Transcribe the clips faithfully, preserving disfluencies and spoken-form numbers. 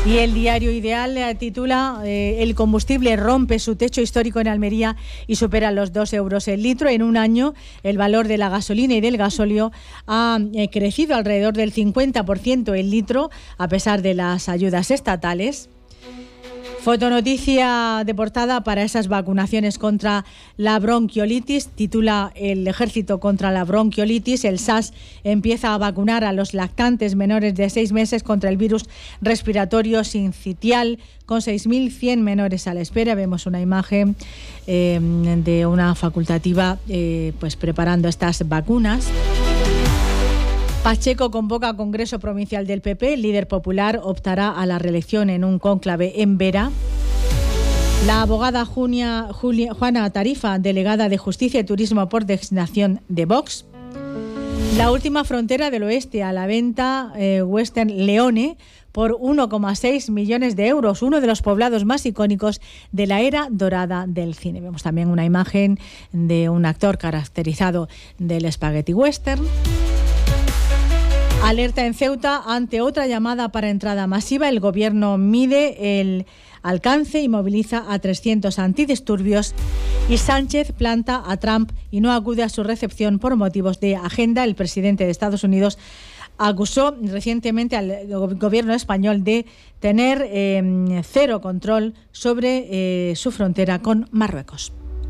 Y el diario Ideal eh, titula eh, el combustible rompe su techo histórico en Almería y supera los dos euros el litro. En un año el valor de la gasolina y del gasóleo ha eh, crecido alrededor del cincuenta por ciento el litro a pesar de las ayudas estatales. Fotonoticia de portada para esas vacunaciones contra la bronquiolitis. Titula el Ejército contra la bronquiolitis. El S A S empieza a vacunar a los lactantes menores de seis meses contra el virus respiratorio sincitial con seis mil cien menores a la espera. Vemos una imagen eh, de una facultativa eh, pues preparando estas vacunas. Pacheco convoca a Congreso Provincial del P P. El líder popular optará a la reelección en un cónclave en Vera. La abogada Junia, Julia, Juana Tarifa, delegada de Justicia y Turismo por designación de Vox. La última frontera del oeste a la venta, eh, Western Leone, por uno coma seis millones de euros, uno de los poblados más icónicos de la era dorada del cine. Vemos también una imagen de un actor caracterizado del spaghetti western. Alerta en Ceuta ante otra llamada para entrada masiva. El gobierno mide el alcance y moviliza a trescientos antidisturbios. Y Sánchez planta a Trump y no acude a su recepción por motivos de agenda. El presidente de Estados Unidos acusó recientemente al gobierno español de tener eh, cero control sobre eh, su frontera con Marruecos.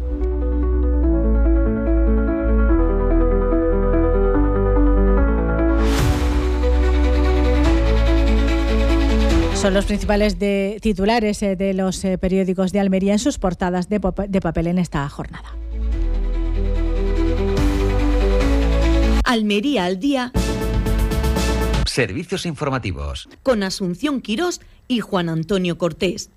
Son los principales de titulares eh, de los eh, periódicos de Almería en sus portadas de, pop- de papel en esta jornada. Almería al día. Servicios informativos. Con Asunción Quirós y Juan Antonio Cortés.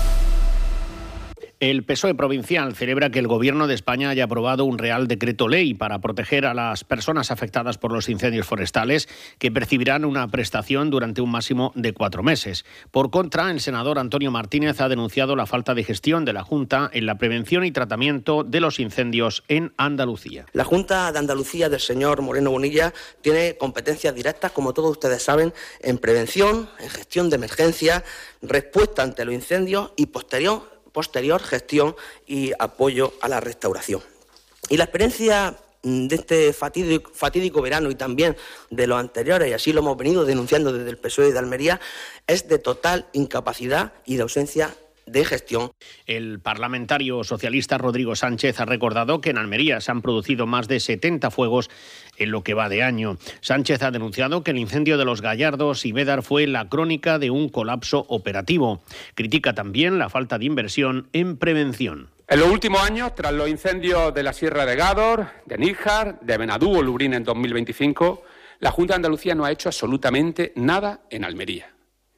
El P S O E provincial celebra que el Gobierno de España haya aprobado un Real Decreto Ley para proteger a las personas afectadas por los incendios forestales, que percibirán una prestación durante un máximo de cuatro meses. Por contra, el senador Antonio Martínez ha denunciado la falta de gestión de la Junta en la prevención y tratamiento de los incendios en Andalucía. La Junta de Andalucía del señor Moreno Bonilla tiene competencias directas, como todos ustedes saben, en prevención, en gestión de emergencia, respuesta ante los incendios y posterior posterior gestión y apoyo a la restauración. Y la experiencia de este fatídico, fatídico verano y también de los anteriores, y así lo hemos venido denunciando desde el P S O E de Almería, es de total incapacidad y de ausencia de gestión. El parlamentario socialista Rodrigo Sánchez ha recordado que en Almería se han producido más de setenta fuegos en lo que va de año. Sánchez ha denunciado que el incendio de los Gallardos y Bédar fue la crónica de un colapso operativo. Critica también la falta de inversión en prevención. En los últimos años, tras los incendios de la Sierra de Gádor, de Níjar, de Benadú o Lubrín en dos mil veinticinco, la Junta de Andalucía no ha hecho absolutamente nada en Almería.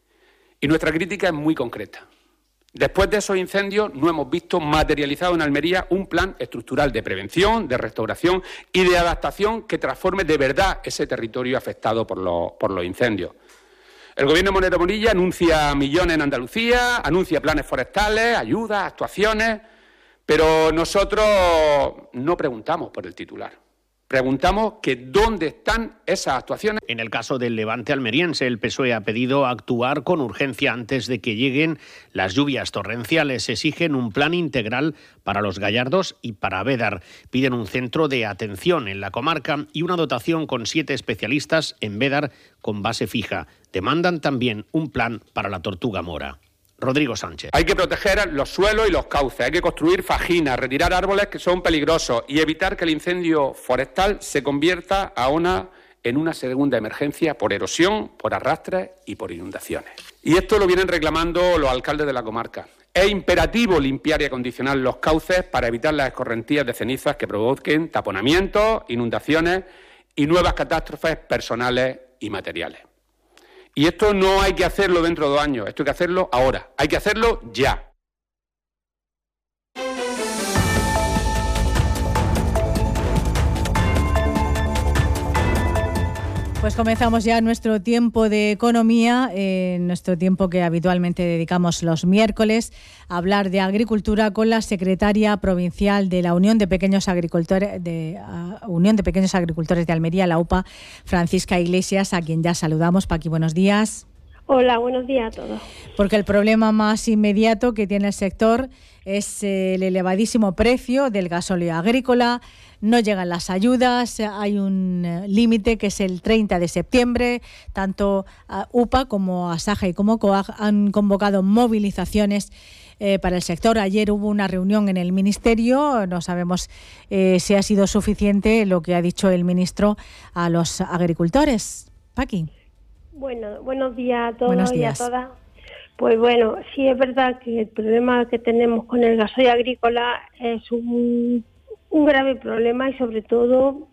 Y nuestra crítica es muy concreta. Después de esos incendios no hemos visto materializado en Almería un plan estructural de prevención, de restauración y de adaptación que transforme de verdad ese territorio afectado por los, por los incendios. El Gobierno de Moreno Bonilla anuncia millones en Andalucía, anuncia planes forestales, ayudas, actuaciones, pero nosotros no preguntamos por el titular. Preguntamos que dónde están esas actuaciones. En el caso del Levante almeriense, el P S O E ha pedido actuar con urgencia antes de que lleguen las lluvias torrenciales. Exigen un plan integral para los Gallardos y para Bédar. Piden un centro de atención en la comarca y una dotación con siete especialistas en Bédar con base fija. Demandan también un plan para la Tortuga Mora. Rodrigo Sánchez. Hay que proteger los suelos y los cauces, hay que construir fajinas, retirar árboles que son peligrosos y evitar que el incendio forestal se convierta a una, en una segunda emergencia por erosión, por arrastres y por inundaciones. Y esto lo vienen reclamando los alcaldes de la comarca. Es imperativo limpiar y acondicionar los cauces para evitar las escorrentías de cenizas que provoquen taponamientos, inundaciones y nuevas catástrofes personales y materiales. Y esto no hay que hacerlo dentro de dos años, esto hay que hacerlo ahora, hay que hacerlo ya. Pues comenzamos ya nuestro tiempo de economía, eh, nuestro tiempo que habitualmente dedicamos los miércoles a hablar de agricultura con la secretaria provincial de la Unión de Pequeños Agricultores de uh, Unión de Pequeños Agricultores de Almería, la U P A, Francisca Iglesias, a quien ya saludamos. Paqui, buenos días. Hola, buenos días a todos. Porque el problema más inmediato que tiene el sector es el elevadísimo precio del gasóleo agrícola. No llegan las ayudas, hay un límite que es el treinta de septiembre. Tanto U P A como Asaja y como COAG han convocado movilizaciones eh, para el sector. Ayer hubo una reunión en el Ministerio. No sabemos eh, si ha sido suficiente lo que ha dicho el ministro a los agricultores. Paqui. Bueno, buenos días a todos buenos días. y a todas. Pues bueno, sí es verdad que el problema que tenemos con el gasoil agrícola es un, un grave problema, y sobre todo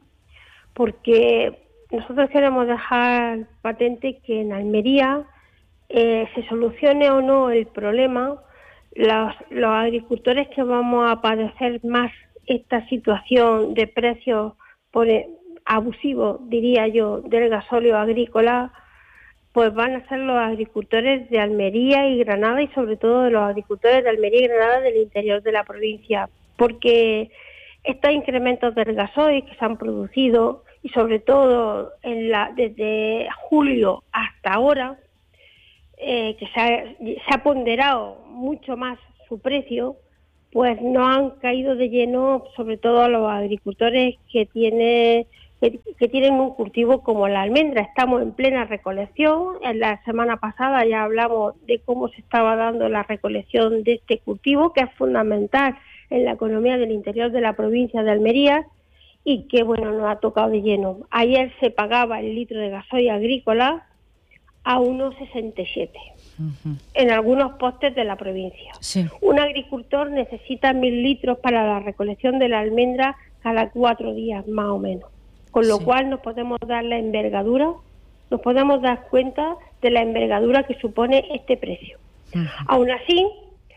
porque nosotros queremos dejar patente que en Almería eh, se solucione o no el problema, los, los agricultores que vamos a padecer más esta situación de precios por abusivos, diría yo, del gasóleo agrícola, pues van a ser los agricultores de Almería y Granada, y sobre todo de los agricultores de Almería y Granada del interior de la provincia, porque estos incrementos del gasoil que se han producido, y sobre todo en la, desde julio hasta ahora, eh, que se ha, se ha ponderado mucho más su precio, pues no han caído de lleno, sobre todo a los agricultores que tienen... Que, que tienen un cultivo como la almendra. Estamos en plena recolección. En la semana pasada ya hablamos de cómo se estaba dando la recolección de este cultivo, que es fundamental en la economía del interior de la provincia de Almería, y que, bueno, nos ha tocado de lleno. Ayer se pagaba el litro de gasoil agrícola a uno sesenta y siete uh-huh. en algunos postes de la provincia. Sí. Un agricultor necesita mil litros para la recolección de la almendra cada cuatro días, más o menos. Con lo sí. cual nos podemos dar la envergadura, nos podemos dar cuenta de la envergadura que supone este precio. Uh-huh. Aún así,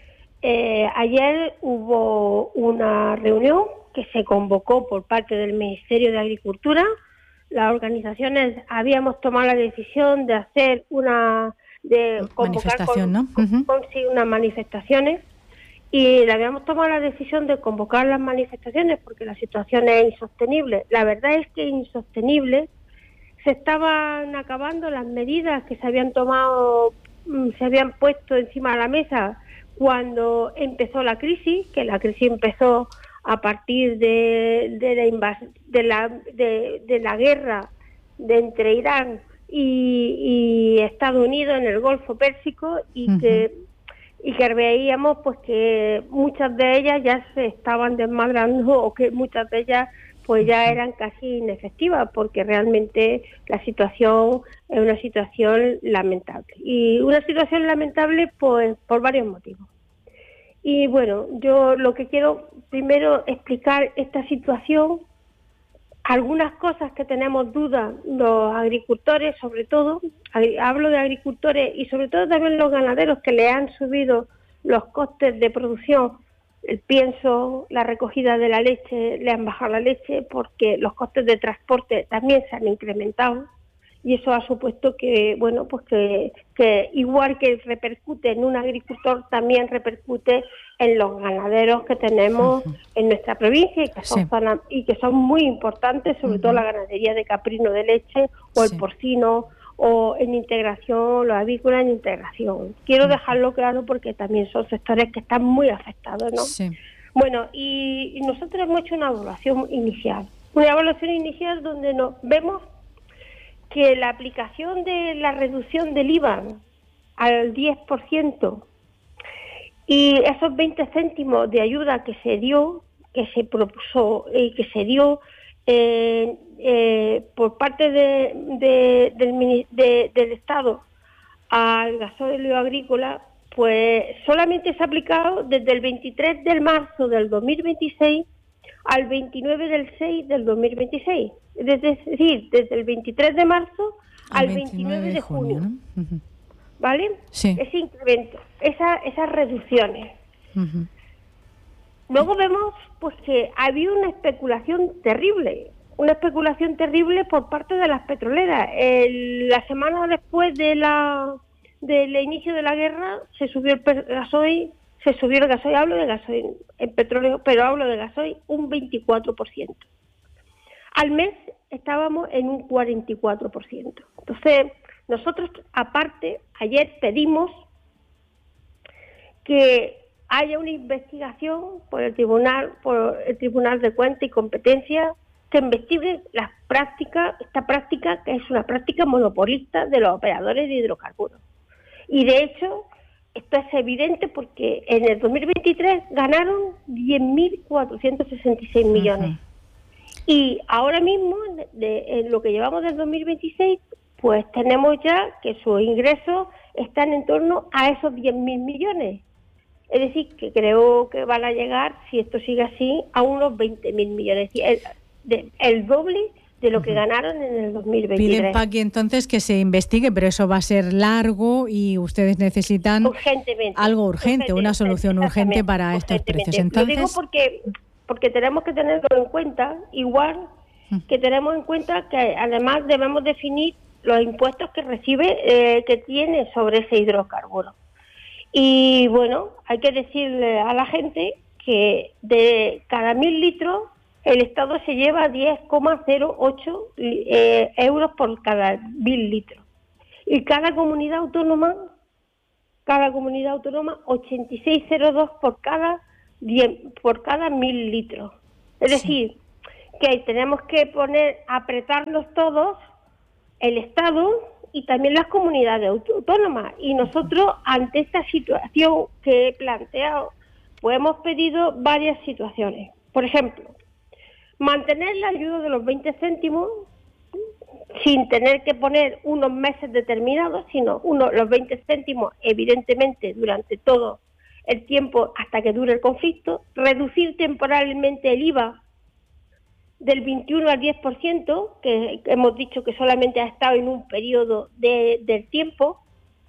eh, ayer hubo una reunión que se convocó por parte del Ministerio de Agricultura. Las organizaciones habíamos tomado la decisión de hacer una de convocar manifestación, con, ¿no? Uh-huh. con, con sí, unas manifestaciones. Y le habíamos tomado la decisión de convocar las manifestaciones porque la situación es insostenible. La verdad es que es insostenible. Se estaban acabando las medidas que se habían tomado, se habían puesto encima de la mesa cuando empezó la crisis, que la crisis empezó a partir de, de, la, invas- de, la, de, de la guerra de entre Irán y, y Estados Unidos en el Golfo Pérsico, y uh-huh. que y que veíamos pues que muchas de ellas ya se estaban desmadrando, o que muchas de ellas pues ya eran casi inefectivas, porque realmente la situación es una situación lamentable. Y una situación lamentable pues por varios motivos. Y bueno, yo lo que quiero primero explicar esta situación, algunas cosas que tenemos dudas los agricultores, sobre todo, hablo de agricultores y sobre todo también los ganaderos, que le han subido los costes de producción, el pienso, la recogida de la leche, le han bajado la leche, porque los costes de transporte también se han incrementado, y eso ha supuesto que, bueno, pues que, que igual que repercute en un agricultor, también repercute en los ganaderos que tenemos uh-huh. en nuestra provincia, y que son, sí. zona, y que son muy importantes, sobre uh-huh. todo la ganadería de caprino de leche, o el sí. porcino, o en integración, los avícolas en integración. Quiero uh-huh. dejarlo claro porque también son sectores que están muy afectados, ¿no? Sí. Bueno, y, y nosotros hemos hecho una evaluación inicial, una evaluación inicial donde nos vemos que la aplicación de la reducción del I V A al diez por ciento y esos veinte céntimos de ayuda que se dio, que se propuso y que se dio eh, eh, por parte de, de, del, de, del Estado al gasóleo agrícola, pues solamente se ha aplicado desde el veintitrés de marzo del dos mil veintiséis al veintinueve del seis del dos mil veintiséis. Es decir, desde el veintitrés de marzo al veintinueve de junio. ¿No? Uh-huh. ¿Vale? Sí. Ese incremento, esa, esas reducciones. Uh-huh. Luego vemos pues que había una especulación terrible, una especulación terrible por parte de las petroleras. El, la semana después de la del inicio de la guerra se subió el gasoil, se subió el gasoil, hablo de gasoil, el petróleo, pero hablo de gasoil un veinticuatro por ciento. Al mes estábamos en un cuarenta y cuatro por ciento. Entonces, Nosotros, aparte, ayer pedimos que haya una investigación por el Tribunal, por el Tribunal de Cuentas y Competencia, que investigue las prácticas, esta práctica que es una práctica monopolista de los operadores de hidrocarburos. Y de hecho, esto es evidente porque en el dos mil veintitrés ganaron diez mil cuatrocientos sesenta y seis millones. Uh-huh. Y ahora mismo, de, en lo que llevamos del dos mil veintiséis, pues tenemos ya que sus ingresos están en torno a esos diez mil millones. Es decir, que creo que van a llegar, si esto sigue así, a unos veinte mil millones. El, de, el doble de lo que ganaron en el dos mil veintitrés. Piden, Paqui, entonces que se investigue, pero eso va a ser largo y ustedes necesitan algo urgente, una solución urgente para estos precios. Entonces, lo digo porque, porque tenemos que tenerlo en cuenta, igual que tenemos en cuenta que además debemos definir los impuestos que recibe, eh, que tiene sobre ese hidrocarburo. Y bueno, hay que decirle a la gente que de cada mil litros el Estado se lleva diez coma cero ocho eh, euros por cada mil litros. Y cada comunidad autónoma, cada comunidad autónoma, ochenta y seis coma cero dos por cada diez, por cada mil litros. Es decir, que tenemos que poner, apretarnos todos, el Estado y también las comunidades autónomas. Y nosotros, ante esta situación que he planteado, pues hemos pedido varias situaciones. Por ejemplo, mantener la ayuda de los veinte céntimos sin tener que poner unos meses determinados, sino uno, los veinte céntimos, evidentemente, durante todo el tiempo hasta que dure el conflicto. Reducir temporalmente el I V A del veintiuno al diez por ciento, que hemos dicho que solamente ha estado en un periodo de, del tiempo.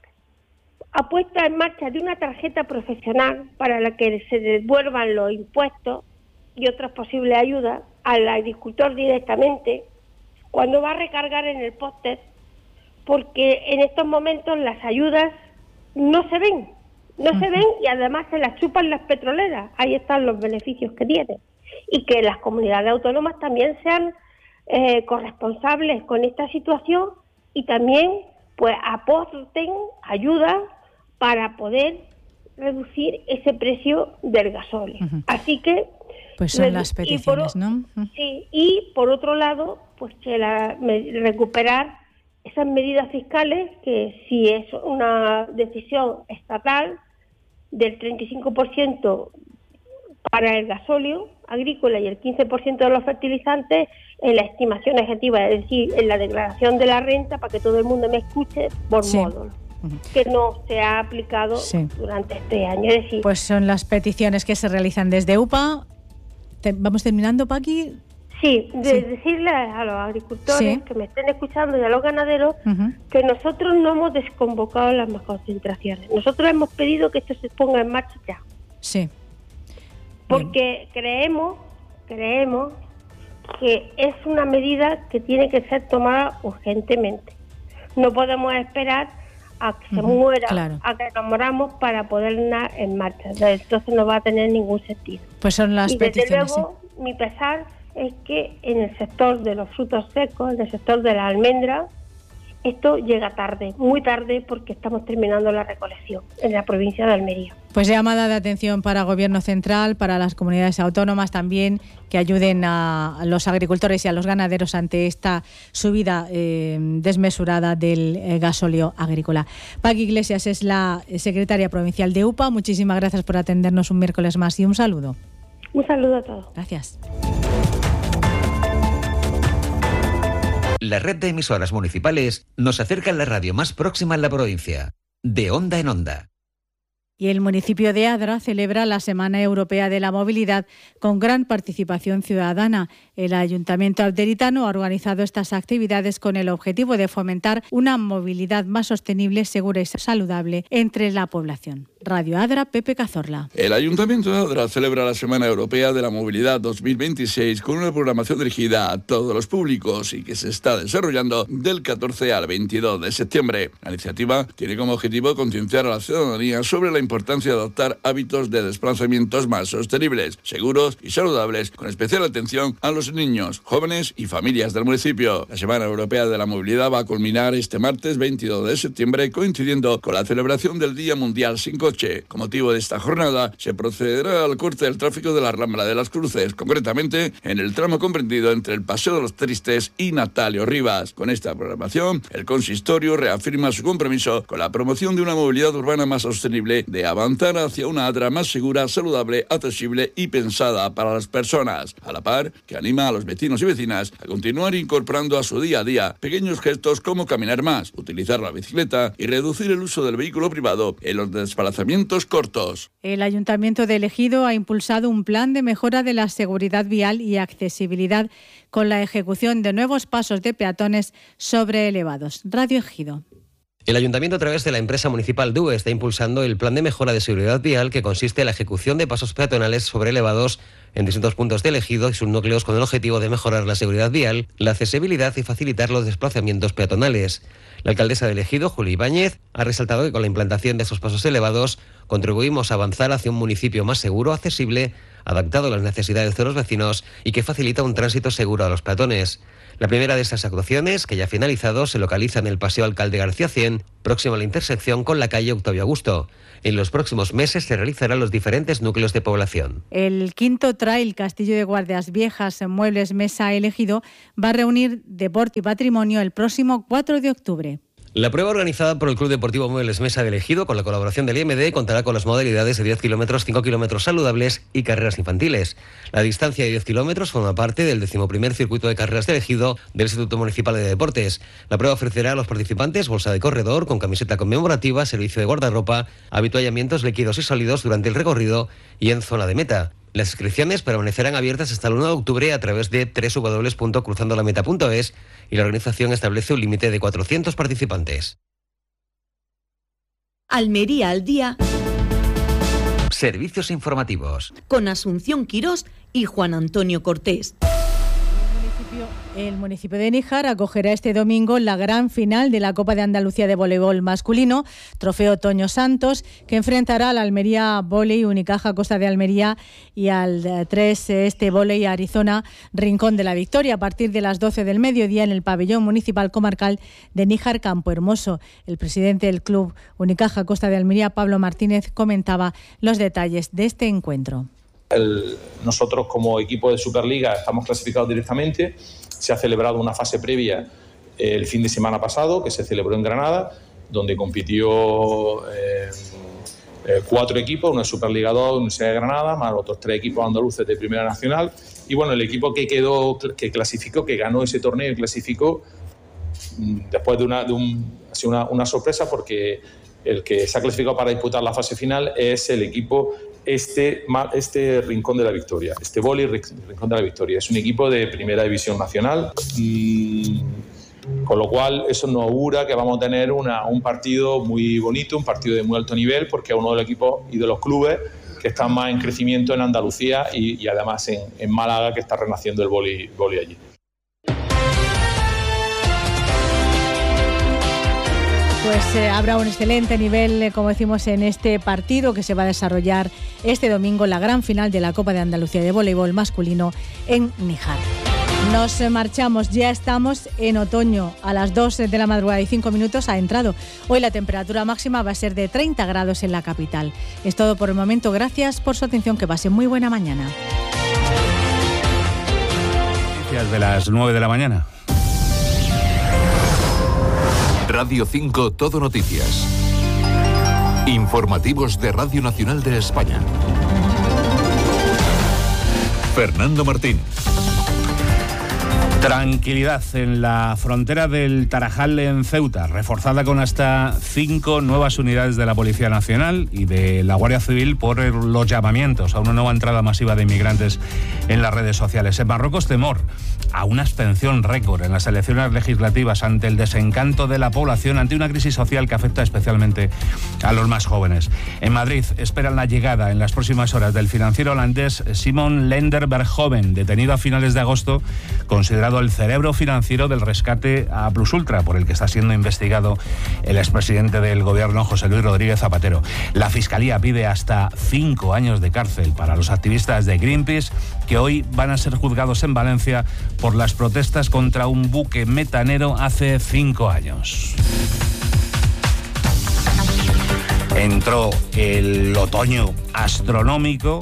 Ha puesto en marcha de una tarjeta profesional para la que se devuelvan los impuestos y otras posibles ayudas al agricultor directamente cuando va a recargar en el póster, porque en estos momentos las ayudas no se ven, no uh-huh. se ven y además se las chupan las petroleras. Ahí están los beneficios que tienen. Y que las comunidades autónomas también sean eh, corresponsables con esta situación y también pues aporten ayuda para poder reducir ese precio del gasóleo. Uh-huh. Así que pues son las peticiones, por, ¿no? Uh-huh. Sí, y por otro lado, pues que la, me, recuperar esas medidas fiscales que si es una decisión estatal del treinta y cinco por ciento para el gasóleo agrícola y el quince por ciento de los fertilizantes en la estimación objetiva, es decir, en la declaración de la renta, para que todo el mundo me escuche, por sí. módulo, uh-huh. que no se ha aplicado sí. durante este año. Es decir, pues son las peticiones que se realizan desde U P A. Te, ¿Vamos terminando, Paqui? Sí, de sí. decirle a los agricultores sí. que me estén escuchando y a los ganaderos uh-huh. que nosotros no hemos desconvocado las más concentraciones. Nosotros hemos pedido que esto se ponga en marcha ya. Sí. Porque creemos, creemos que es una medida que tiene que ser tomada urgentemente. No podemos esperar a que se uh-huh, muera, claro. a que nos moramos para ponerla en marcha. Entonces no va a tener ningún sentido. Pues son las y peticiones. Desde luego, sí. mi pesar es que en el sector de los frutos secos, en el sector de la almendra, esto llega tarde, muy tarde, porque estamos terminando la recolección en la provincia de Almería. Pues llamada de atención para el Gobierno central, para las comunidades autónomas también, que ayuden a los agricultores y a los ganaderos ante esta subida eh, desmesurada del eh, gasóleo agrícola. Paqui Iglesias es la secretaria provincial de U P A. Muchísimas gracias por atendernos un miércoles más y un saludo. Un saludo a todos. Gracias. La red de emisoras municipales nos acerca a la radio más próxima en la provincia, de Onda en Onda. Y el municipio de Adra celebra la Semana Europea de la Movilidad con gran participación ciudadana. El Ayuntamiento abderitano ha organizado estas actividades con el objetivo de fomentar una movilidad más sostenible, segura y saludable entre la población. Radio Adra, Pepe Cazorla. El Ayuntamiento de Adra celebra la Semana Europea de la Movilidad dos mil veintiséis con una programación dirigida a todos los públicos y que se está desarrollando del catorce al veintidós de septiembre. La iniciativa tiene como objetivo concienciar a la ciudadanía sobre la importancia de adoptar hábitos de desplazamientos más sostenibles, seguros y saludables, con especial atención a los niños, jóvenes y familias del municipio. La Semana Europea de la Movilidad va a culminar este martes veintidós de septiembre, coincidiendo con la celebración del Día Mundial sin Coche. Con motivo de esta jornada, se procederá al corte del tráfico de la Rambla de las Cruces, concretamente en el tramo comprendido entre el Paseo de los Tristes y Natalio Rivas. Con esta programación, el consistorio reafirma su compromiso con la promoción de una movilidad urbana más sostenible, de avanzar hacia una Adra más segura, saludable, accesible y pensada para las personas, a la par que anima a los vecinos y vecinas a continuar incorporando a su día a día pequeños gestos como caminar más, utilizar la bicicleta y reducir el uso del vehículo privado en los desplazamientos cortos. El Ayuntamiento de Ejido ha impulsado un plan de mejora de la seguridad vial y accesibilidad con la ejecución de nuevos pasos de peatones sobre elevados. Radio Ejido. El Ayuntamiento, a través de la empresa municipal D U E, está impulsando el plan de mejora de seguridad vial, que consiste en la ejecución de pasos peatonales sobre elevados en distintos puntos de Ejido y sus núcleos, con el objetivo de mejorar la seguridad vial, la accesibilidad y facilitar los desplazamientos peatonales. La alcaldesa de Ejido, Julia Ibáñez, ha resaltado que con la implantación de estos pasos elevados contribuimos a avanzar hacia un municipio más seguro, accesible, adaptado a las necesidades de los vecinos y que facilita un tránsito seguro a los peatones. La primera de estas actuaciones, que ya ha finalizado, se localiza en el Paseo Alcalde García cien, próximo a la intersección con la calle Octavio Augusto. En los próximos meses se realizarán los diferentes núcleos de población. El quinto trail Castillo de Guardias Viejas, Muebles, Mesa, Ejido va a reunir deporte y patrimonio el próximo cuatro de octubre. La prueba, organizada por el Club Deportivo Muebles Mesa de Ejido con la colaboración del I M D, contará con las modalidades de diez kilómetros, cinco kilómetros saludables y carreras infantiles. La distancia de diez kilómetros forma parte del decimoprimer circuito de carreras de Ejido del Instituto Municipal de Deportes. La prueba ofrecerá a los participantes bolsa de corredor con camiseta conmemorativa, servicio de guardarropa, avituallamientos líquidos y sólidos durante el recorrido y en zona de meta. Las inscripciones permanecerán abiertas hasta el uno de octubre a través de doble u doble u doble u punto cruzando la meta punto es y la organización establece un límite de cuatrocientos participantes. Almería al día. Servicios informativos. Con Asunción Quirós y Juan Antonio Cortés. El municipio de Níjar acogerá este domingo la gran final de la Copa de Andalucía de voleibol masculino, Trofeo Toño Santos, que enfrentará al Almería Voley Unicaja Costa de Almería y al tres Este Voley Arizona Rincón de la Victoria, a partir de las doce del mediodía en el pabellón municipal comarcal de Níjar Campo Hermoso. El presidente del club Unicaja Costa de Almería, Pablo Martínez, comentaba los detalles de este encuentro. El, nosotros como equipo de Superliga estamos clasificados directamente. Se ha celebrado una fase previa el fin de semana pasado, que se celebró en Granada, donde compitió eh, eh, cuatro equipos, una Superliga dos, Universidad de Granada, más otros tres equipos andaluces de Primera Nacional. Y bueno, el equipo que quedó, que clasificó, que ganó ese torneo y clasificó, después de una, de un, ha sido una, una sorpresa, porque el que se ha clasificado para disputar la fase final es el equipo Este, este Rincón de la Victoria, este Voley Rincón de la Victoria. Es un equipo de Primera División Nacional, y, con lo cual eso nos augura que vamos a tener una, un partido muy bonito, un partido de muy alto nivel, porque es uno de los equipos y de los clubes que están más en crecimiento en Andalucía y, y además en, en Málaga, que está renaciendo el vóley, vóley allí. Pues eh, habrá un excelente nivel, eh, como decimos, en este partido que se va a desarrollar este domingo, la gran final de la Copa de Andalucía de voleibol masculino en Níjar. Nos eh, marchamos, ya estamos en otoño, a las dos de la madrugada y cinco minutos ha entrado. Hoy la temperatura máxima va a ser de treinta grados en la capital. Es todo por el momento, gracias por su atención, que pasen muy buena mañana. Noticias de las nueve de la mañana. Radio cinco Todo Noticias. Informativos de Radio Nacional de España. Fernando Martín. Tranquilidad en la frontera del Tarajal en Ceuta, reforzada con hasta cinco nuevas unidades de la Policía Nacional y de la Guardia Civil por los llamamientos a una nueva entrada masiva de inmigrantes en las redes sociales. En Marruecos, temor a una abstención récord en las elecciones legislativas ante el desencanto de la población ante una crisis social que afecta especialmente a los más jóvenes. En Madrid esperan la llegada en las próximas horas del financiero holandés Simon Lender-Berghoven, detenido a finales de agosto, considerado el cerebro financiero del rescate a Plus Ultra, por el que está siendo investigado el expresidente del gobierno, José Luis Rodríguez Zapatero. La Fiscalía pide hasta cinco años de cárcel para los activistas de Greenpeace, que hoy van a ser juzgados en Valencia por las protestas contra un buque metanero hace cinco años. Entró el otoño astronómico.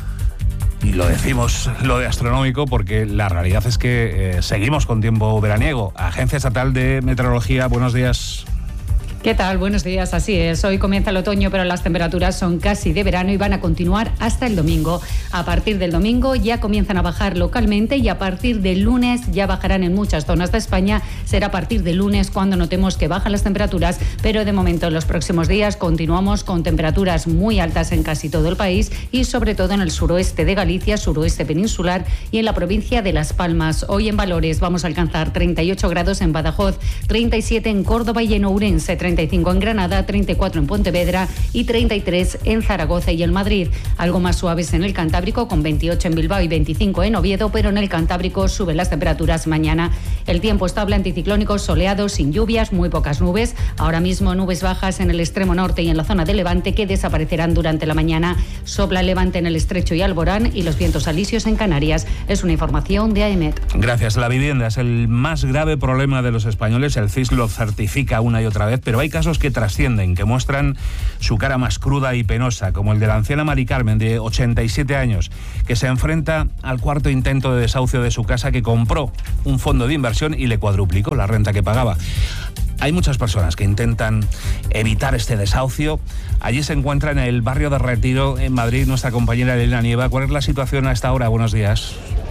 Y lo decimos lo de astronómico porque la realidad es que eh, seguimos con tiempo veraniego. Agencia Estatal de Meteorología, buenos días. ¿Qué tal? Buenos días, así es. Hoy comienza el otoño, pero las temperaturas son casi de verano y van a continuar hasta el domingo. A partir del domingo ya comienzan a bajar localmente y a partir del lunes ya bajarán en muchas zonas de España. Será a partir del lunes cuando notemos que bajan las temperaturas, pero de momento en los próximos días continuamos con temperaturas muy altas en casi todo el país y sobre todo en el suroeste de Galicia, suroeste peninsular y en la provincia de Las Palmas. Hoy en valores vamos a alcanzar treinta y ocho grados en Badajoz, treinta y siete en Córdoba y en Ourense, treinta y cinco en Granada, treinta y cuatro en Pontevedra y treinta y tres en Zaragoza y en Madrid. Algo más suaves en el Cantábrico, con veintiocho en Bilbao y veinticinco en Oviedo, pero en el Cantábrico suben las temperaturas mañana. El tiempo estable, anticiclónico, soleado, sin lluvias, muy pocas nubes. Ahora mismo nubes bajas en el extremo norte y en la zona de Levante que desaparecerán durante la mañana. Sopla el levante en el Estrecho y Alborán y los vientos alisios en Canarias. Es una información de AEMET. Gracias. La vivienda es el más grave problema de los españoles. El C I S lo certifica una y otra vez, pero hay casos que trascienden, que muestran su cara más cruda y penosa, como el de la anciana Mari Carmen, de ochenta y siete años, que se enfrenta al cuarto intento de desahucio de su casa, que compró un fondo de inversión y le cuadruplicó la renta que pagaba. Hay muchas personas que intentan evitar este desahucio. Allí se encuentra en el barrio de Retiro, en Madrid, nuestra compañera Elena Nieva. ¿Cuál es la situación a esta hora? Buenos días.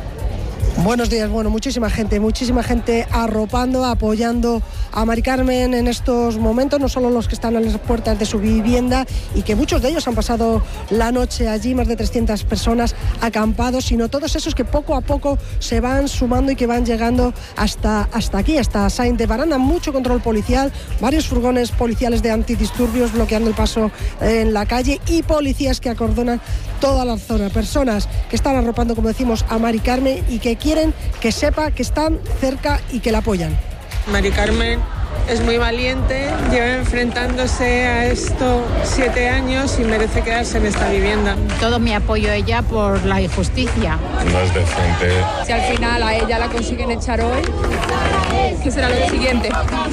Buenos días. Bueno, muchísima gente, muchísima gente arropando, apoyando a Mari Carmen en estos momentos, no solo los que están a las puertas de su vivienda y que muchos de ellos han pasado la noche allí, más de trescientas personas acampados, sino todos esos que poco a poco se van sumando y que van llegando hasta, hasta aquí, hasta Sainz de Baranda. Mucho control policial, varios furgones policiales de antidisturbios bloqueando el paso en la calle y policías que acordonan toda la zona. Personas que están arropando, como decimos, a Mari Carmen y que quieren que sepa que están cerca y que la apoyan. Mari Carmen es muy valiente, lleva enfrentándose a esto siete años y merece quedarse en esta vivienda. Todo mi apoyo a ella por la injusticia. No es decente. Si al final a ella la consiguen echar hoy, ¿qué será lo siguiente?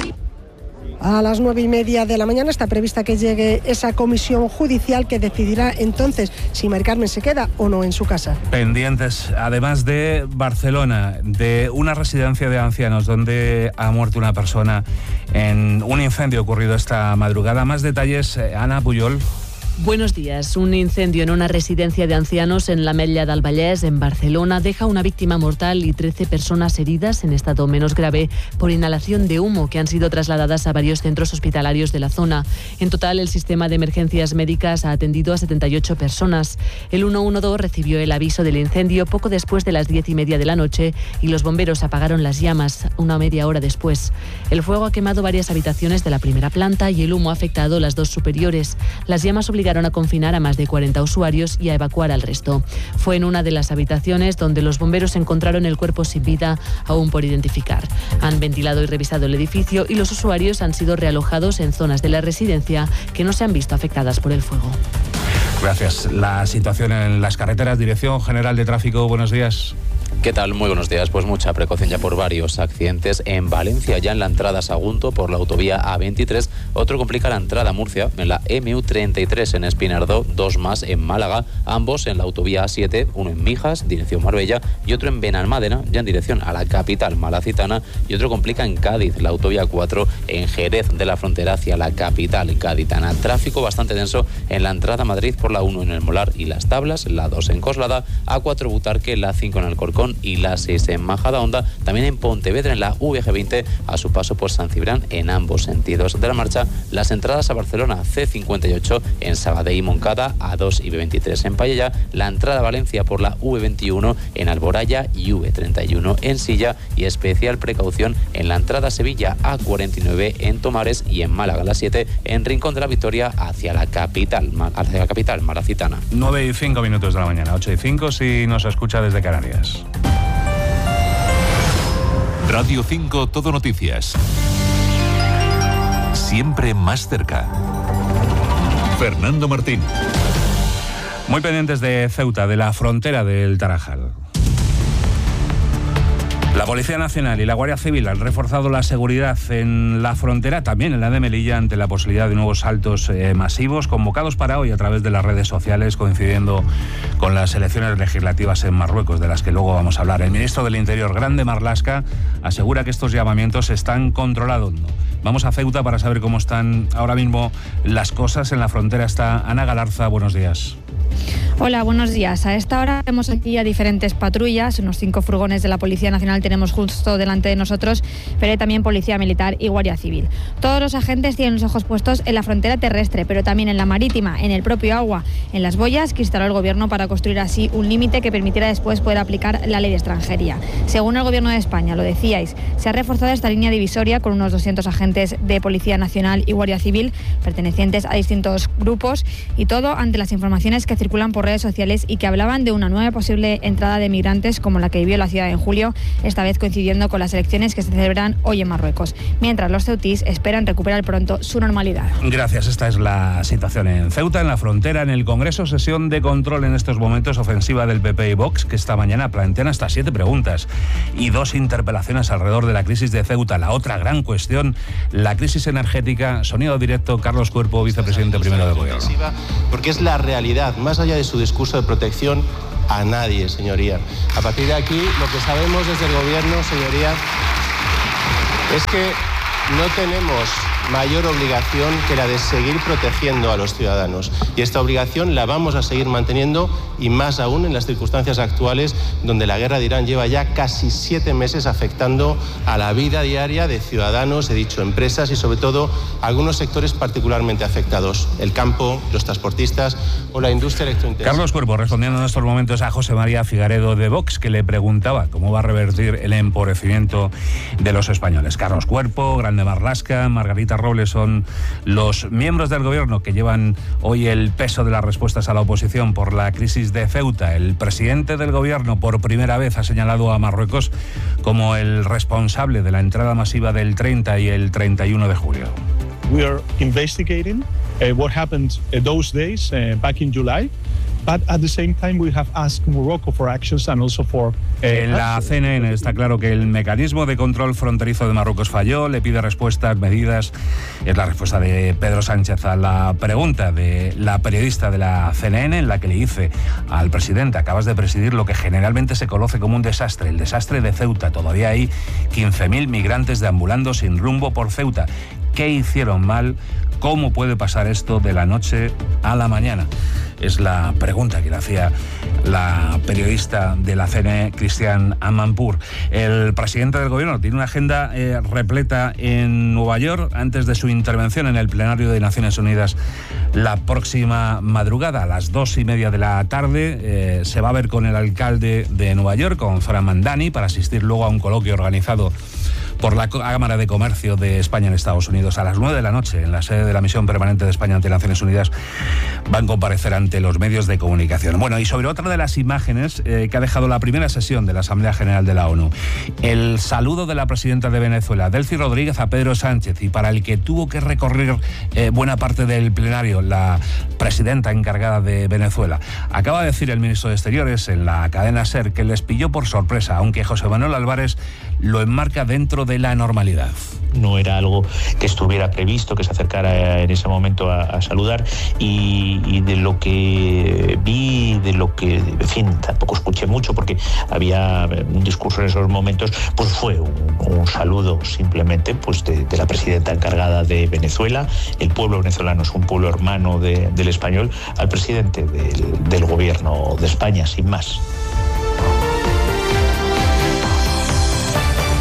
A las nueve y media de la mañana está prevista que llegue esa comisión judicial que decidirá entonces si Mari Carmen se queda o no en su casa. Pendientes, además de Barcelona, de una residencia de ancianos donde ha muerto una persona en un incendio ocurrido esta madrugada. Más detalles, Ana Puyol. Buenos días. Un incendio en una residencia de ancianos en l'Ametlla del Vallès, en Barcelona, deja una víctima mortal y trece personas heridas en estado menos grave por inhalación de humo, que han sido trasladadas a varios centros hospitalarios de la zona. En total, el sistema de emergencias médicas ha atendido a setenta y ocho personas. El ciento doce recibió el aviso del incendio poco después de las diez y media de la noche y los bomberos apagaron las llamas una media hora después. El fuego ha quemado varias habitaciones de la primera planta y el humo ha afectado las dos superiores. Las llamas obligaron a confinar a más de cuarenta usuarios y a evacuar al resto. Fue en una de las habitaciones donde los bomberos encontraron el cuerpo sin vida, aún por identificar. Han ventilado y revisado el edificio y los usuarios han sido realojados en zonas de la residencia que no se han visto afectadas por el fuego. Gracias. La situación en las carreteras, Dirección General de Tráfico, buenos días. ¿Qué tal? Muy buenos días. Pues mucha precaución ya por varios accidentes en Valencia, ya en la entrada a Sagunto por la autovía A veintitrés. Otro complica la entrada a Murcia en la M U treinta y tres en Espinardó, dos más en Málaga, ambos en la autovía A siete, uno en Mijas, dirección Marbella, y otro en Benalmádena, ya en dirección a la capital malacitana, y otro complica en Cádiz, la autovía cuatro en Jerez de la Frontera hacia la capital gaditana. Tráfico bastante denso en la entrada a Madrid por la uno en el Molar y Las Tablas, la dos en Coslada, A cuatro Butarque, la cinco en Alcorcón Alcorcón y la seis en Majadahonda, también en Pontevedra en la V G veinte a su paso por San Cibrán en ambos sentidos de la marcha. Las entradas a Barcelona C cincuenta y ocho en Sabadell y Moncada, A dos y B veintitrés en Pallejà, la entrada a Valencia por la V veintiuno en Alboraya y V treinta y uno en Silla, y especial precaución en la entrada a Sevilla A cuarenta y nueve en Tomares y en Málaga la siete en Rincón de la Victoria hacia la capital, hacia la capital malacitana. nueve y cinco minutos de la mañana, ocho y cinco si nos escucha desde Canarias. Radio cinco Todo Noticias. Siempre más cerca. Fernando Martín. Muy pendientes de Ceuta, de la frontera del Tarajal. La Policía Nacional y la Guardia Civil han reforzado la seguridad en la frontera, también en la de Melilla, ante la posibilidad de nuevos saltos eh, masivos convocados para hoy a través de las redes sociales, coincidiendo con las elecciones legislativas en Marruecos, de las que luego vamos a hablar. El ministro del Interior, Grande Marlaska, asegura que estos llamamientos están controlados. Vamos a Ceuta para saber cómo están ahora mismo las cosas. En la frontera está Ana Galarza. Buenos días. Hola, buenos días. A esta hora vemos aquí a diferentes patrullas, unos cinco furgones de la Policía Nacional tenemos justo delante de nosotros, pero hay también Policía Militar y Guardia Civil. Todos los agentes tienen los ojos puestos en la frontera terrestre, pero también en la marítima, en el propio agua, en las boyas que instaló el Gobierno para construir así un límite que permitiera después poder aplicar la ley de extranjería. Según el Gobierno de España, lo decíais, se ha reforzado esta línea divisoria con unos doscientos agentes de Policía Nacional y Guardia Civil pertenecientes a distintos grupos, y todo ante las informaciones que circulan por redes sociales y que hablaban de una nueva posible entrada de migrantes como la que vivió la ciudad en julio, esta vez coincidiendo con las elecciones que se celebran hoy en Marruecos, mientras los ceutís esperan recuperar pronto su normalidad. Gracias. Esta es la situación en Ceuta, en la frontera. En el Congreso, sesión de control en estos momentos, ofensiva del P P y Vox, que esta mañana plantean hasta siete preguntas y dos interpelaciones alrededor de la crisis de Ceuta. La otra gran cuestión, la crisis energética. Sonido directo, Carlos Cuerpo, vicepresidente primero del Gobierno. Porque es la realidad, más allá de su discurso de protección a nadie, señoría. A partir de aquí, lo que sabemos desde el Gobierno, señoría, es que no tenemos mayor obligación que la de seguir protegiendo a los ciudadanos. Y esta obligación la vamos a seguir manteniendo, y más aún en las circunstancias actuales, donde la guerra de Irán lleva ya casi siete meses afectando a la vida diaria de ciudadanos, he dicho empresas, y sobre todo algunos sectores particularmente afectados: el campo, los transportistas o la industria electrointensiva. Carlos Cuerpo respondiendo en estos momentos a José María Figaredo de Vox, que le preguntaba cómo va a revertir el empobrecimiento de los españoles. Carlos Cuerpo, Grande Marlaska, Margarita Robles son los miembros del Gobierno que llevan hoy el peso de las respuestas a la oposición por la crisis de Ceuta. El presidente del Gobierno por primera vez ha señalado a Marruecos como el responsable de la entrada masiva del treinta y el treinta y uno de julio. We are investigating uh, what happened uh, those days uh, back in July. But at the same time we have asked Morocco for actions and also for... En la C N N está claro que el mecanismo de control fronterizo de Marruecos falló, le pide respuestas, medidas. Es la respuesta de Pedro Sánchez a la pregunta de la periodista de la C N N, en la que le dice al presidente: acabas de presidir lo que generalmente se conoce como un desastre, el desastre de Ceuta. Todavía hay quince mil migrantes deambulando sin rumbo por Ceuta. ¿Qué hicieron mal? ¿Cómo puede pasar esto de la noche a la mañana? Es la pregunta que le hacía la periodista de la C N E, Christiane Amanpour. El presidente del Gobierno tiene una agenda eh, repleta en Nueva York antes de su intervención en el plenario de Naciones Unidas la próxima madrugada. A las dos y media de la tarde eh, se va a ver con el alcalde de Nueva York, con Zoran Mandani, para asistir luego a un coloquio organizado por la Cámara de Comercio de España en Estados Unidos. A las nueve de la noche, en la sede de la Misión Permanente de España ante Naciones Unidas, van a comparecer ante los medios de comunicación. Bueno, y sobre otra de las imágenes eh, que ha dejado la primera sesión de la Asamblea General de la ONU, el saludo de la presidenta de Venezuela, Delcy Rodríguez, a Pedro Sánchez, y para el que tuvo que recorrer eh, buena parte del plenario la presidenta encargada de Venezuela. Acaba de decir el ministro de Exteriores en la cadena SER que les pilló por sorpresa, aunque José Manuel Álvarez lo enmarca dentro de la normalidad. No era algo que estuviera previsto, que se acercara en ese momento a, a saludar, y, y de lo que vi, de lo que, en fin, tampoco escuché mucho porque había un discurso en esos momentos, pues fue un, un saludo simplemente pues de, de la presidenta encargada de Venezuela. El pueblo venezolano es un pueblo hermano de, del español, al presidente del, del gobierno de España, sin más.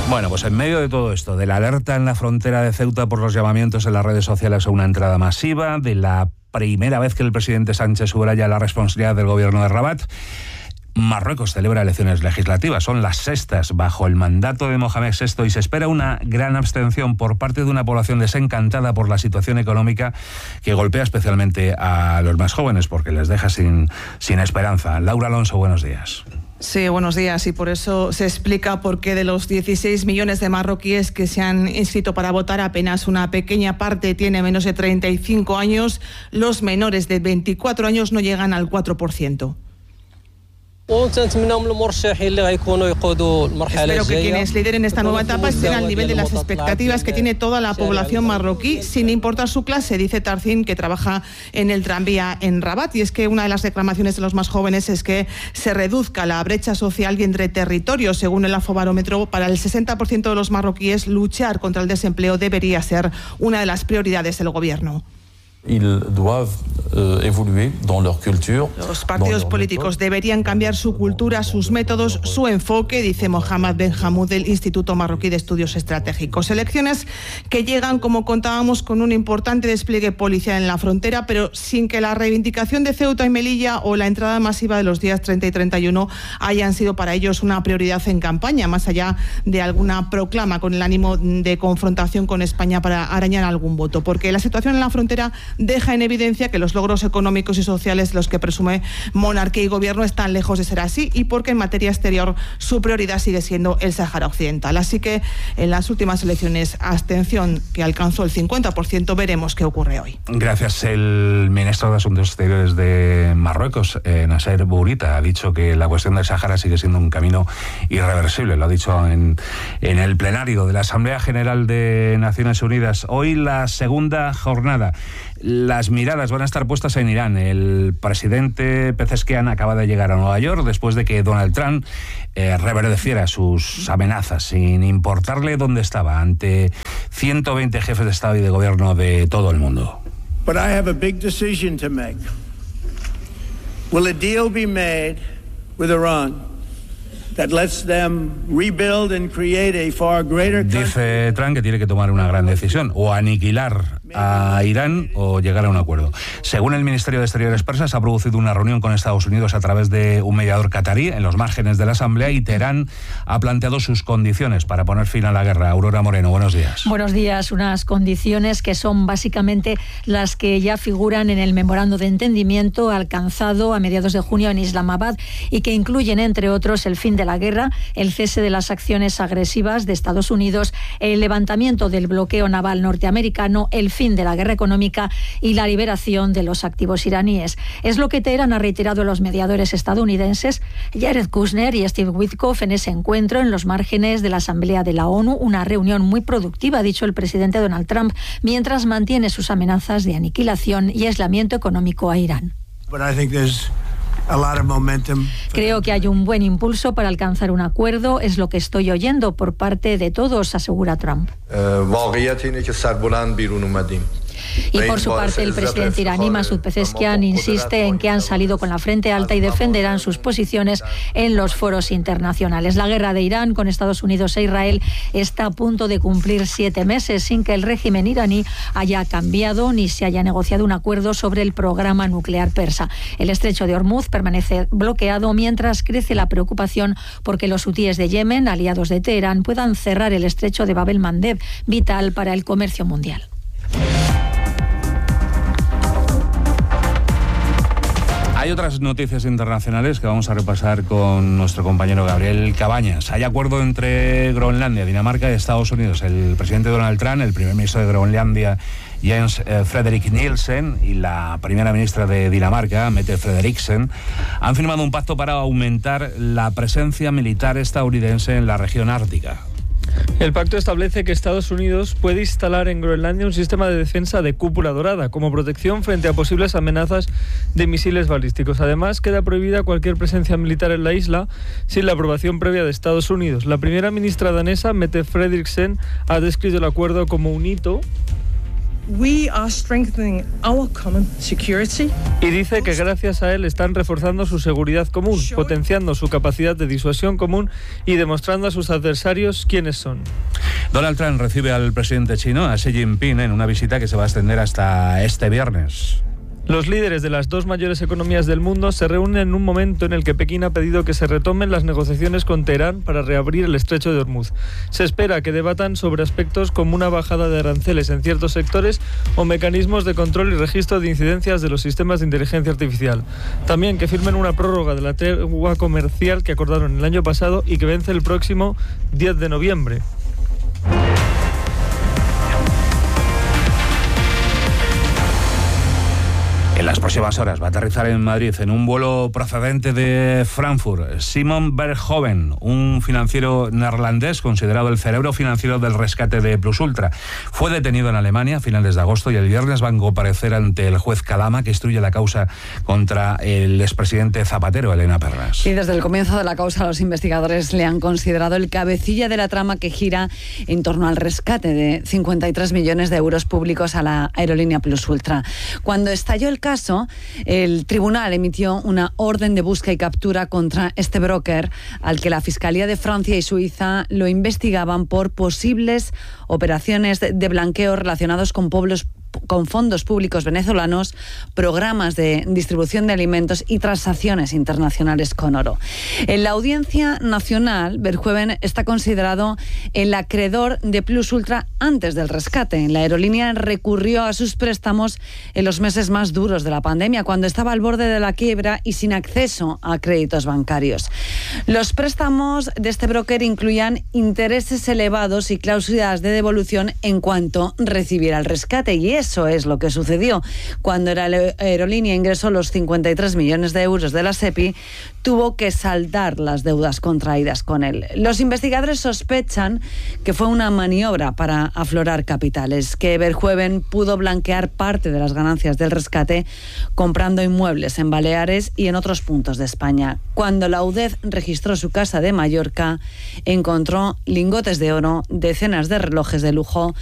Bueno, pues en medio de todo esto, de la alerta en la frontera de Ceuta por los llamamientos en las redes sociales a una entrada masiva, de la primera vez que el presidente Sánchez subraya la responsabilidad del gobierno de Rabat, Marruecos celebra elecciones legislativas, son las sextas bajo el mandato de Mohamed sexto y se espera una gran abstención por parte de una población desencantada por la situación económica que golpea especialmente a los más jóvenes porque les deja sin, sin esperanza. Laura Alonso, buenos días. Sí, buenos días. Y por eso se explica por qué de los dieciséis millones de marroquíes que se han inscrito para votar, apenas una pequeña parte tiene menos de treinta y cinco años. Los menores de veinticuatro años no llegan al cuatro por ciento. Espero que quienes lideren esta nueva etapa estén al nivel de las expectativas que tiene toda la población marroquí, sin importar su clase, dice Tarzin, que trabaja en el tranvía en Rabat. Y es que una de las reclamaciones de los más jóvenes es que se reduzca la brecha social y entre territorios. Según el Afobarómetro, para el sesenta por ciento de los marroquíes, luchar contra el desempleo debería ser una de las prioridades del gobierno. Los partidos políticos deberían cambiar su cultura, sus métodos, su enfoque, dice Mohamed Ben Hamoud del Instituto Marroquí de Estudios Estratégicos. Elecciones que llegan, como contábamos, con un importante despliegue policial en la frontera, pero sin que la reivindicación de Ceuta y Melilla o la entrada masiva de los días treinta y treinta y uno hayan sido para ellos una prioridad en campaña, más allá de alguna proclama con el ánimo de confrontación con España para arañar algún voto. Porque la situación en la frontera deja en evidencia que los logros económicos y sociales de los que presume monarquía y gobierno están lejos de ser así, y porque en materia exterior su prioridad sigue siendo el Sáhara Occidental. Así que en las últimas elecciones, abstención que alcanzó el cincuenta por ciento, veremos qué ocurre hoy. Gracias. El ministro de Asuntos Exteriores de Marruecos, eh, Nasser Bourita, ha dicho que la cuestión del Sáhara sigue siendo un camino irreversible. Lo ha dicho en, en el plenario de la Asamblea General de Naciones Unidas. Hoy la segunda jornada. Las miradas van a estar puestas en Irán. El presidente Pezeshkian acaba de llegar a Nueva York después de que Donald Trump eh, reverdeciera sus amenazas, sin importarle dónde estaba, ante ciento veinte jefes de Estado y de Gobierno de todo el mundo. But I have a big decision to make. Will a deal be made with Iran that lets them rebuild and create a far greater country? Dice Trump que tiene que tomar una gran decisión, o aniquilar a Irán o llegar a un acuerdo. Según el Ministerio de Exteriores persa, se ha producido una reunión con Estados Unidos a través de un mediador catarí en los márgenes de la Asamblea, y Teherán ha planteado sus condiciones para poner fin a la guerra. Aurora Moreno, buenos días. Buenos días. Unas condiciones que son básicamente las que ya figuran en el memorando de entendimiento alcanzado a mediados de junio en Islamabad y que incluyen, entre otros, el fin de la guerra, el cese de las acciones agresivas de Estados Unidos, el levantamiento del bloqueo naval norteamericano, el fin de la guerra económica y la liberación de los activos iraníes. Es lo que Teherán ha reiterado a los mediadores estadounidenses Jared Kushner y Steve Witkoff en ese encuentro en los márgenes de la Asamblea de la ONU, una reunión muy productiva, ha dicho el presidente Donald Trump, mientras mantiene sus amenazas de aniquilación y aislamiento económico a Irán. But I think there's a lot of momentum. Creo que hay un buen impulso para alcanzar un acuerdo, es lo que estoy oyendo por parte de todos, asegura Trump. Y por su parte, el presidente iraní Masoud Pezeshkian insiste en que han salido con la frente alta y defenderán sus posiciones en los foros internacionales. La guerra de Irán con Estados Unidos e Israel está a punto de cumplir siete meses sin que el régimen iraní haya cambiado ni se haya negociado un acuerdo sobre el programa nuclear persa. El estrecho de Hormuz permanece bloqueado mientras crece la preocupación porque los hutíes de Yemen, aliados de Teherán, puedan cerrar el estrecho de Bab el-Mandeb, vital para el comercio mundial. Hay otras noticias internacionales que vamos a repasar con nuestro compañero Gabriel Cabañas. Hay acuerdo entre Groenlandia, Dinamarca y Estados Unidos. El presidente Donald Trump, el primer ministro de Groenlandia, Jens eh, Frederik Nielsen, y la primera ministra de Dinamarca, Mette Frederiksen, han firmado un pacto para aumentar la presencia militar estadounidense en la región ártica. El pacto establece que Estados Unidos puede instalar en Groenlandia un sistema de defensa de cúpula dorada como protección frente a posibles amenazas de misiles balísticos. Además, queda prohibida cualquier presencia militar en la isla sin la aprobación previa de Estados Unidos. La primera ministra danesa, Mette Frederiksen, ha descrito el acuerdo como un hito we are strengthening our common security. Y dice que gracias a él están reforzando su seguridad común, potenciando su capacidad de disuasión común y demostrando a sus adversarios quiénes son. Donald Trump recibe al presidente chino, a Xi Jinping, en una visita que se va a extender hasta este viernes. Los líderes de las dos mayores economías del mundo se reúnen en un momento en el que Pekín ha pedido que se retomen las negociaciones con Teherán para reabrir el estrecho de Hormuz. Se espera que debatan sobre aspectos como una bajada de aranceles en ciertos sectores o mecanismos de control y registro de incidencias de los sistemas de inteligencia artificial. También que firmen una prórroga de la tregua comercial que acordaron el año pasado y que vence el próximo diez de noviembre. En las próximas horas va a aterrizar en Madrid en un vuelo procedente de Frankfurt Simon Verhoeven, un financiero neerlandés considerado el cerebro financiero del rescate de Plus Ultra. Fue detenido en Alemania a finales de agosto y el viernes va a comparecer ante el juez Calama, que instruye la causa contra el expresidente Zapatero, Elena Perras. Y desde el comienzo de la causa los investigadores le han considerado el cabecilla de la trama que gira en torno al rescate de cincuenta y tres millones de euros públicos a la aerolínea Plus Ultra. Cuando estalló el caso, el tribunal emitió una orden de búsqueda y captura contra este broker, al que la Fiscalía de Francia y Suiza lo investigaban por posibles operaciones de blanqueo relacionados con pueblos con fondos públicos venezolanos, programas de distribución de alimentos y transacciones internacionales con oro. En la Audiencia Nacional, Verhoeven está considerado el acreedor de Plus Ultra antes del rescate. La aerolínea recurrió a sus préstamos en los meses más duros de la pandemia, cuando estaba al borde de la quiebra y sin acceso a créditos bancarios. Los préstamos de este broker incluían intereses elevados y cláusulas de devolución en cuanto recibiera el rescate, y eso es lo que sucedió. Cuando la aerolínea ingresó los cincuenta y tres millones de euros de la SEPI, tuvo que saldar las deudas contraídas con él. Los investigadores sospechan que fue una maniobra para aflorar capitales, que Verhoeven pudo blanquear parte de las ganancias del rescate comprando inmuebles en Baleares y en otros puntos de España. Cuando la U D E C registró su casa de Mallorca, encontró lingotes de oro, decenas de relojes de lujo